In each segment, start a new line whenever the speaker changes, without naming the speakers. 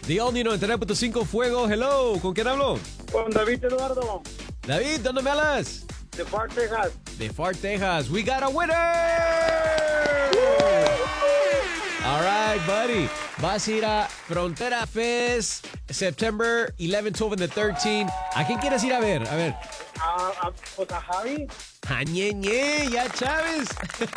The All New 99.5 Fuego. Hello, ¿con quién hablo?
Con David Eduardo.
David, ¿dónde me hablas?
De Far, Texas.
De Far, Texas. We got a winner! All right, buddy. Vas a ir a Frontera Fest, September 11, 12, and the 13. ¿A quién quieres ir a ver? A ver.
Pues a Javi.
¡A ñe, ya Chávez!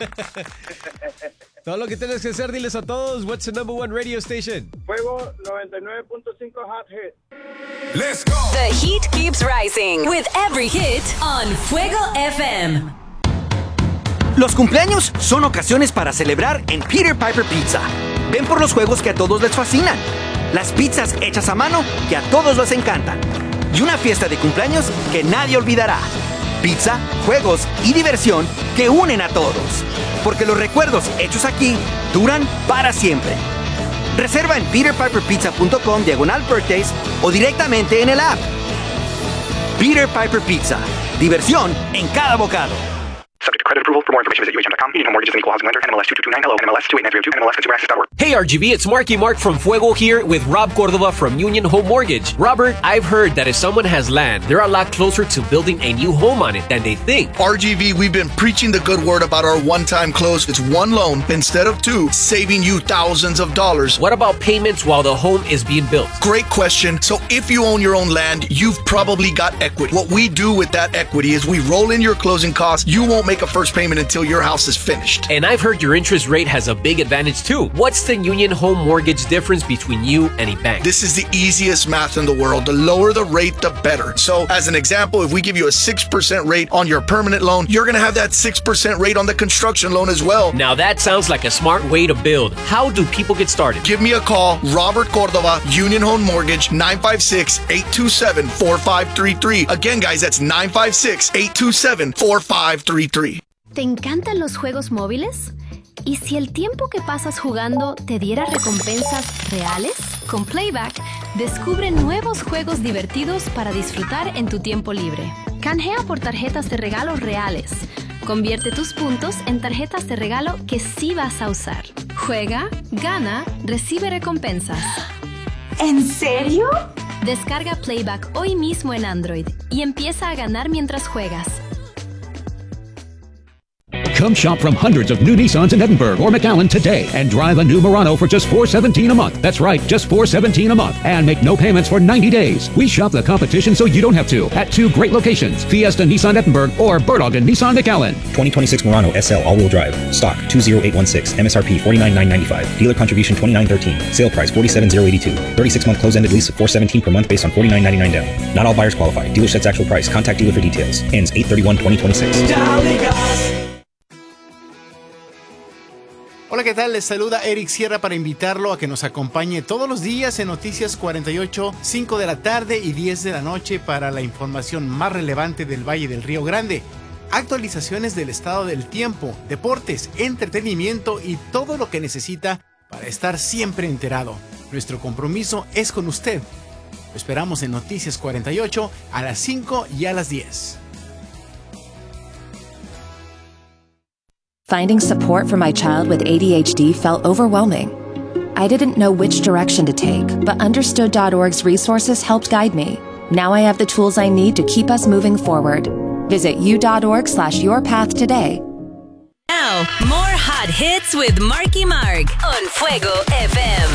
Todo lo que tienes que hacer, diles a todos. What's the number one radio station?
Fuego 99.5 Hot Hit.
Let's go.
The heat keeps rising with every hit on Fuego FM.
Los cumpleaños son ocasiones para celebrar en Peter Piper Pizza. Ven por los juegos que a todos les fascinan, las pizzas hechas a mano que a todos les encantan y una fiesta de cumpleaños que nadie olvidará. Pizza, juegos y diversión que unen a todos. Porque los recuerdos hechos aquí duran para siempre. Reserva en peterpiperpizza.com/birthdays o directamente en el app. Peter Piper Pizza. Diversión en cada bocado.
Subject to credit approval. For more information, visit UHM.com. Union Home Mortgage is an equal housing lender. NMLS 2229. Hello. NMLS 28932. NMLS ConsumerAccess.org.
Hey RGB, it's Marky Mark from Fuego here with Rob Cordova from Union Home Mortgage. Robert, I've heard that if someone has land, they're a lot closer to building a new home on it than they think.
RGV, we've been preaching the good word about our one-time close. It's one loan instead of two, saving you thousands of dollars.
What about payments while the home is being built?
Great question. So if you own your own land, you've probably got equity. What we do with that equity is we roll in your closing costs. You won't make a first payment until your house is finished.
And I've heard your interest rate has a big advantage too. What's the Union Home Mortgage difference between you and a bank?
This is the easiest math in the world. The lower the rate, the better. So as an example, if we give you a 6% rate on your permanent loan, you're going to have that 6% rate on the construction loan as well.
Now that sounds like a smart way to build. How do people get started?
Give me a call. Robert Cordova, Union Home Mortgage, 956-827-4533. Again, guys, that's 956-827-4533.
¿Te encantan los juegos móviles? ¿Y si el tiempo que pasas jugando te diera recompensas reales? Con Playback, descubre nuevos juegos divertidos para disfrutar en tu tiempo libre. Canjea por tarjetas de regalo reales. Convierte tus puntos en tarjetas de regalo que sí vas a usar. Juega, gana, recibe recompensas.
¿En serio?
Descarga Playback hoy mismo en Android y empieza a ganar mientras juegas.
Come shop from hundreds of new Nissans in Edinburgh or McAllen today and drive a new Murano for just $417 a month. That's right, just $417 a month. And make no payments for 90 days. We shop the competition so you don't have to at two great locations, Fiesta Nissan Edinburgh or Berliogen Nissan McAllen.
2026 Murano SL all-wheel drive. Stock 20816. MSRP $49,995. Dealer contribution $29,13. Sale price $47,082. 36-month close-ended lease of $417 per month based on $49,99 down. Not all buyers qualify. Dealer sets actual price. Contact dealer for details. Ends 8/31/2026.
Hola, ¿qué tal? Les saluda Eric Sierra para invitarlo a que nos acompañe todos los días en Noticias 48, 5 de la tarde y 10 de la noche para la información más relevante del Valle del Río Grande. Actualizaciones del estado del tiempo, deportes, entretenimiento y todo lo que necesita para estar siempre enterado. Nuestro compromiso es con usted. Lo esperamos en Noticias 48 a las 5 y a las 10.
Finding support for my child with ADHD felt overwhelming. I didn't know which direction to take, but Understood.org's resources helped guide me. Now I have the tools I need to keep us moving forward. Visit u.org/yourpath today.
Now, more hot hits with Marky Mark on Fuego FM.